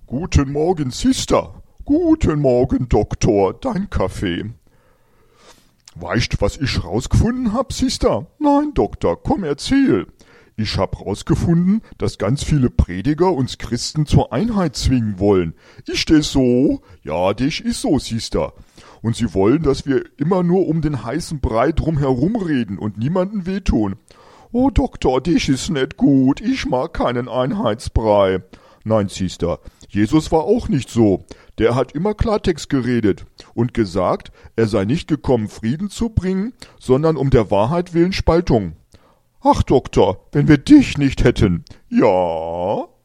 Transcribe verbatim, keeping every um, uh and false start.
Guten Morgen, Sister. Guten Morgen, Doktor. Dein Kaffee. Weißt du, was ich rausgefunden hab, Sister? Nein, Doktor, komm, erzähl. Ich hab rausgefunden, dass ganz viele Prediger uns Christen zur Einheit zwingen wollen. Ist das so? Ja, das ist so, Sister. Und sie wollen, dass wir immer nur um den heißen Brei drumherum reden und niemanden wehtun. Oh, Doktor, das ist nicht gut. Ich mag keinen Einheitsbrei. Nein, Sister, Jesus war auch nicht so. Der hat immer Klartext geredet und gesagt, er sei nicht gekommen, Frieden zu bringen, sondern um der Wahrheit willen Spaltung. Ach, Doktor, wenn wir dich nicht hätten. Ja...